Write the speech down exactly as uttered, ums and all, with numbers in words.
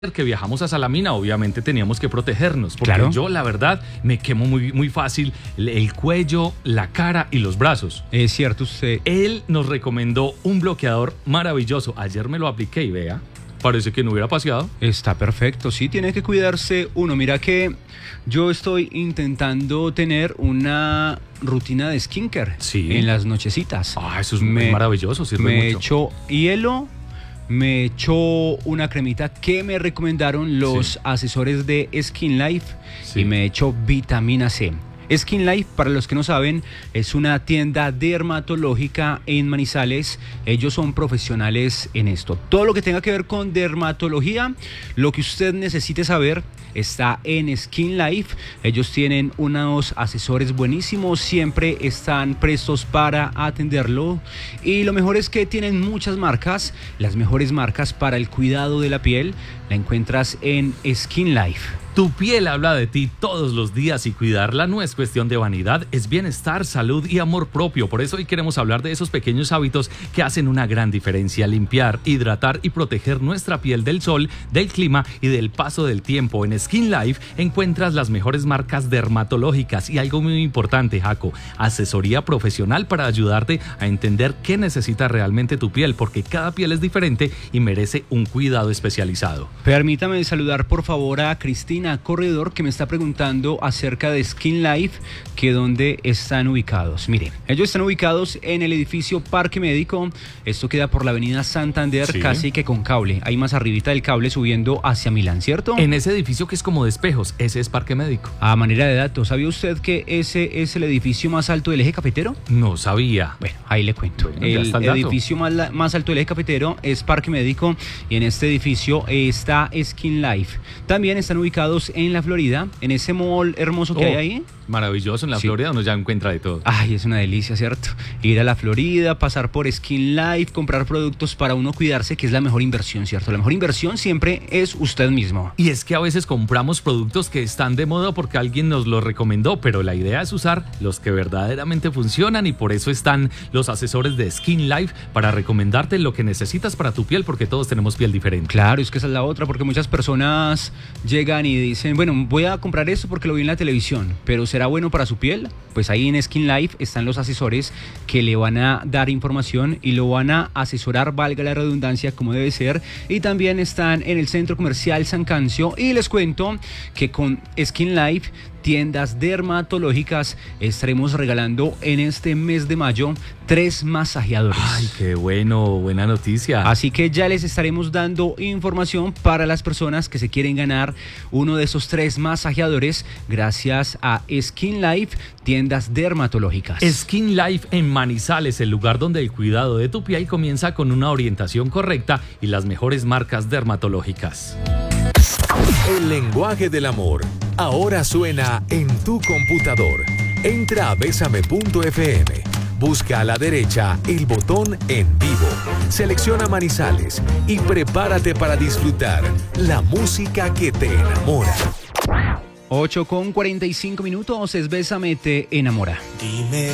que viajamos a Salamina, obviamente teníamos que protegernos, porque Claro. yo, la verdad, me quemo muy, muy fácil el, el cuello, la cara y los brazos. Es cierto, usted... Él nos recomendó un bloqueador maravilloso. Ayer me lo apliqué y vea, parece que no hubiera paseado. Está perfecto, sí, tiene que cuidarse uno. Mira que yo estoy intentando tener una rutina de skincare Sí. en las nochecitas. Ah, eso es muy maravilloso, sirve me mucho. echo hielo, me echo una cremita que me recomendaron los Sí. asesores de Skin Life Sí. y me echo vitamina C. Skin Life, para los que no saben, es una tienda dermatológica en Manizales. Ellos son profesionales en esto. Todo lo que tenga que ver con dermatología, lo que usted necesite saber, está en Skin Life. Ellos tienen unos asesores buenísimos, siempre están prestos para atenderlo. Y lo mejor es que tienen muchas marcas. Las mejores marcas para el cuidado de la piel la encuentras en Skin Life. Tu piel habla de ti todos los días y cuidarla no es cuestión de vanidad, es bienestar, salud y amor propio. Por eso hoy queremos hablar de esos pequeños hábitos que hacen una gran diferencia: limpiar, hidratar y proteger nuestra piel del sol, del clima y del paso del tiempo. En Skin Life encuentras las mejores marcas dermatológicas y algo muy importante, Jaco, asesoría profesional para ayudarte a entender qué necesita realmente tu piel, porque cada piel es diferente y merece un cuidado especializado. Permítame saludar por favor a Cristina Corredor, que me está preguntando acerca de Skin Life, que dónde están ubicados. Mire, ellos están ubicados en el edificio Parque Médico. Esto queda por la avenida Santander, Sí. casi que con cable. Ahí más arribita del cable subiendo hacia Milán, ¿cierto? En ese edificio que es como de espejos, ese es Parque Médico. A manera de datos, ¿sabía usted que ese es el edificio más alto del eje cafetero? No sabía. Bueno, ahí le cuento. Bueno, ya el está el dato. edificio más, la- más alto del eje cafetero es Parque Médico, y en este edificio está Skin Life. También están ubicados en la Florida, en ese mall hermoso que Oh, hay ahí. Maravilloso, en la Sí. Florida uno ya encuentra de todo. Ay, es una delicia, ¿cierto? Ir a la Florida, pasar por Skin Life, comprar productos para uno cuidarse, que es la mejor inversión, ¿cierto? La mejor inversión siempre es usted mismo. Y es que a veces compramos productos que están de moda porque alguien nos los recomendó, pero la idea es usar los que verdaderamente funcionan, y por eso están los asesores de Skin Life para recomendarte lo que necesitas para tu piel, porque todos tenemos piel diferente. Claro, es que esa es la otra, porque muchas personas llegan y dicen, bueno, voy a comprar esto porque lo vi en la televisión, pero ¿será bueno para su piel? Pues ahí en Skin Life están los asesores que le van a dar información y lo van a asesorar, valga la redundancia, como debe ser. Y también están en el Centro Comercial San Cancio, y les cuento que con Skin Life, tiendas dermatológicas, estaremos regalando en este mes de mayo tres masajeadores. Ay, qué bueno, buena noticia. Así que ya les estaremos dando información para las personas que se quieren ganar uno de esos tres masajeadores gracias a Skin Life, tiendas dermatológicas. Skin Life en Manizales, el lugar donde el cuidado de tu piel comienza con una orientación correcta y las mejores marcas dermatológicas. El lenguaje del amor ahora suena en tu computador. Entra a besame punto efe eme. Busca a la derecha el botón En Vivo. Selecciona Manizales y prepárate para disfrutar la música que te enamora. ocho con cuarenta y cinco minutos, es Bésame, te enamora. Dime